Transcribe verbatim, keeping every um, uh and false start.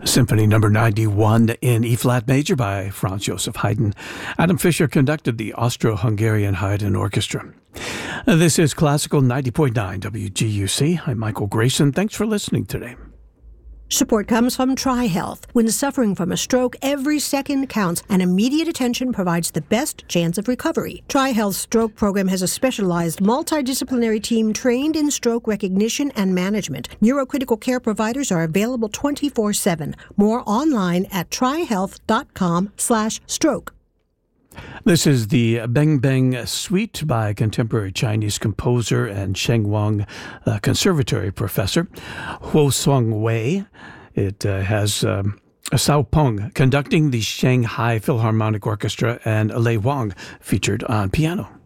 Symphony number ninety-one in E-flat major by Franz Joseph Haydn. Adam Fischer conducted the Austro-Hungarian Haydn Orchestra. This is Classical ninety point nine W G U C. I'm Michael Grayson. Thanks for listening today. Support comes from TriHealth. When suffering from a stroke, every second counts, and immediate attention provides the best chance of recovery. TriHealth's stroke program has a specialized multidisciplinary team trained in stroke recognition and management. Neurocritical care providers are available twenty-four seven. More online at trihealth.com slash stroke. This is the Beng Beng Suite by contemporary Chinese composer and Sheng Wang uh, Conservatory professor Huo Song Wei. It uh, has um, Sao Peng conducting the Shanghai Philharmonic Orchestra and Lei Wang featured on piano.